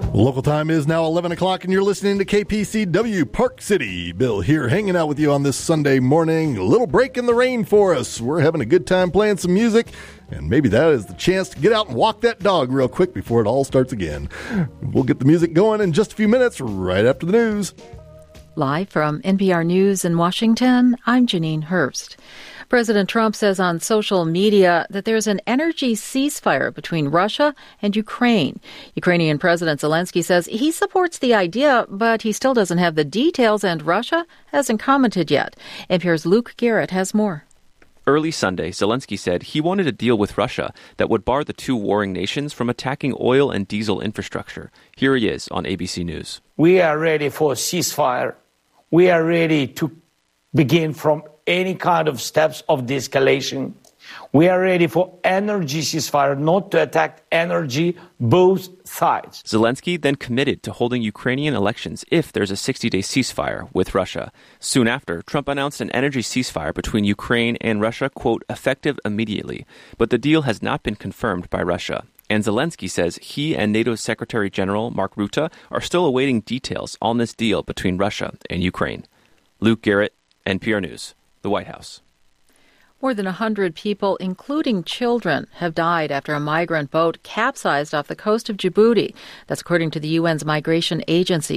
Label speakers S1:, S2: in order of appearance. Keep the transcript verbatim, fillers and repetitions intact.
S1: Local time is now eleven o'clock, and you're listening to K P C W Park City. Bill here, hanging out with you on this Sunday morning. A little break in the rain for us. We're having a good time playing some music, and maybe that is the chance to get out and walk that dog real quick before it all starts again. We'll get the music going in just a few minutes, right after the news.
S2: Live from N P R News in Washington, I'm Janine Hurst. President Trump says on social media that there's an energy ceasefire between Russia and Ukraine. Ukrainian President Zelensky says he supports the idea, but he still doesn't have the details, and Russia hasn't commented yet. N P R's Luke Garrett has more.
S3: Early Sunday, Zelensky said he wanted a deal with Russia that would bar the two warring nations from attacking oil and diesel infrastructure. Here he is on A B C News.
S4: We are ready for a ceasefire. We are ready to begin from any kind of steps of de-escalation. We are ready for energy ceasefire, not to attack energy, both sides.
S3: Zelensky then committed to holding Ukrainian elections if there's a sixty-day ceasefire with Russia. Soon after, Trump announced an energy ceasefire between Ukraine and Russia, quote, effective immediately. But the deal has not been confirmed by Russia. And Zelensky says he and NATO's Secretary General Mark Rutte are still awaiting details on this deal between Russia and Ukraine. Luke Garrett, N P R News, the White House.
S2: More than one hundred people, including children, have died after a migrant boat capsized off the coast of Djibouti. That's according to the U N's Migration Agency.